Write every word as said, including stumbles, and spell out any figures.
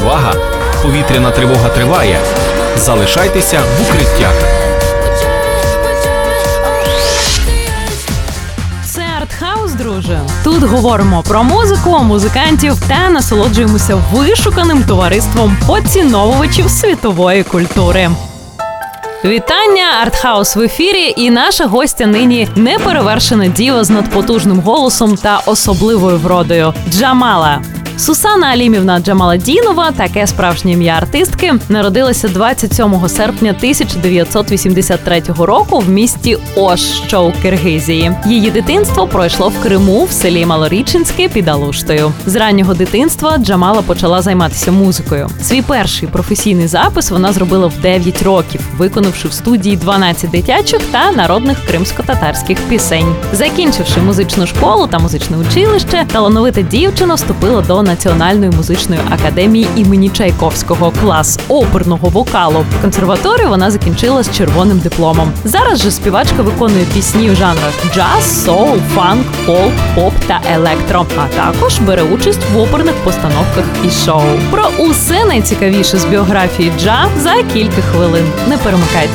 Увага! Повітряна тривога триває. Залишайтеся в укриттях. Це артхаус, друже. Тут говоримо про музику, музикантів та насолоджуємося вишуканим товариством поціновувачів світової культури. Вітання! Артхаус в ефірі, і наша гостя нині неперевершена діва з надпотужним голосом та особливою вродою – Джамала. Сусана Алімівна Джамаладінова, таке справжнє ім'я артистки, народилася двадцять сьомого серпня тисяча дев'ятсот вісімдесят третього року в місті Ош, що у Киргизії. Її дитинство пройшло в Криму, в селі Малорічинське під Алуштою. З раннього дитинства Джамала почала займатися музикою. Свій перший професійний запис вона зробила в дев'ять років, виконавши в студії дванадцять дитячих та народних кримсько-татарських пісень. Закінчивши музичну школу та музичне училище, талановита дівчина вступила до Національної музичної академії імені Чайковського, клас оперного вокалу. Консерваторію вона закінчила з червоним дипломом. Зараз же співачка виконує пісні в жанрах джаз, соул, фанк, фолк, поп та електро, а також бере участь в оперних постановках і шоу. Про усе найцікавіше з біографії Джа за кілька хвилин. Не перемикайте.